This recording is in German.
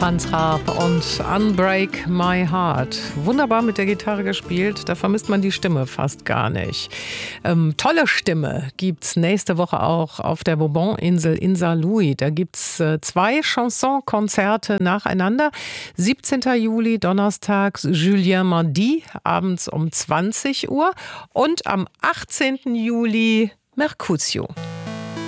Franz Raab und Unbreak My Heart. Wunderbar mit der Gitarre gespielt, da vermisst man die Stimme fast gar nicht. Tolle Stimme gibt's nächste Woche auch auf der Bourbon-Insel in Saarlouis. Da gibt's 2 Chanson-Konzerte nacheinander. 17. Juli, donnerstags Julien Mardy, abends um 20 Uhr. Und am 18. Juli Mercutio.